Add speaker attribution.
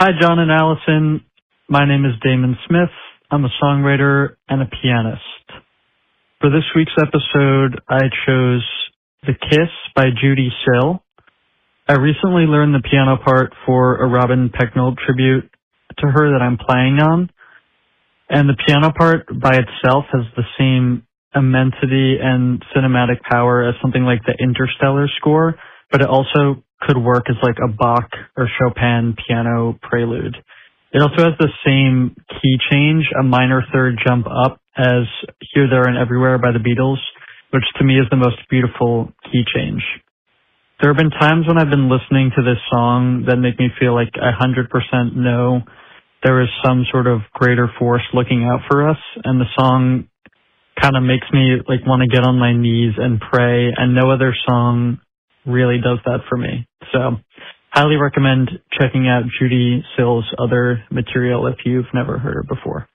Speaker 1: Hi, John and Allison. My name is Damon Smith. I'm a songwriter and a pianist. For this week's episode, I chose The Kiss by Judy Sill. I recently learned the piano part for a Robin Pecknold tribute to her that I'm playing on, and the piano part by itself has the same immensity and cinematic power as something like the Interstellar score, but it also could work as like a Bach or Chopin piano prelude. It also has the same key change, a minor third jump up, as Here, There, and Everywhere by the Beatles, which to me is the most beautiful key change. There have been times when I've been listening to this song that make me feel like 100% know there is some sort of greater force looking out for us, and the song kind of makes me like want to get on my knees and pray, and no other song really does that for me. So highly recommend checking out Judy Sill's other material if you've never heard her before.